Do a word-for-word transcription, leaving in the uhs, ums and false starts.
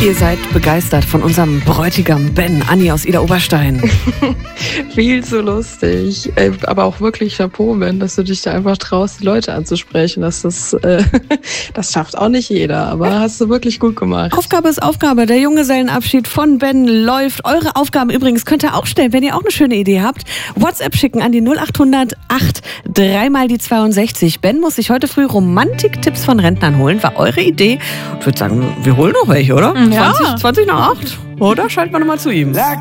Ihr seid begeistert von unserem Bräutigam Ben, Anni aus Ida Oberstein. Viel zu lustig. Aber auch wirklich Chapeau, Ben, dass du dich da einfach traust, die Leute anzusprechen. Das, ist, äh, das schafft auch nicht jeder, aber hast du wirklich gut gemacht. Aufgabe ist Aufgabe. Der Junggesellenabschied von Ben läuft. Eure Aufgaben übrigens könnt ihr auch stellen, wenn ihr auch eine schöne Idee habt. WhatsApp schicken an die null acht hundert acht dreimal die zweiundsechzig. Ben muss sich heute früh Romantik-Tipps von Rentnern holen. War eure Idee. Ich würde sagen, wir holen noch welche, oder? Ja. zwanzig, zwanzig nach acht. Oder? Schalten wir nochmal zu ihm.